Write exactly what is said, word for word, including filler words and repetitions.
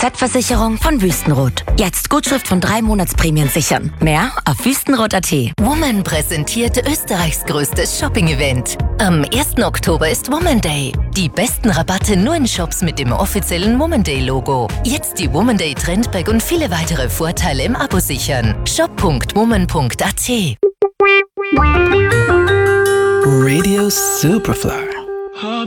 Kfz-Versicherung von Wüstenrot. Jetzt Gutschrift von drei Monatsprämien sichern. Mehr auf wüstenrot punkt at. Woman präsentiert Österreichs größtes Shopping-Event. Am ersten Oktober ist Woman Day. Die besten Rabatte nur in Shops mit dem offiziellen Woman Day-Logo. Jetzt die Woman Day Trendbag und viele weitere Vorteile im Abo sichern. shop punkt woman punkt at. Radio Superfly.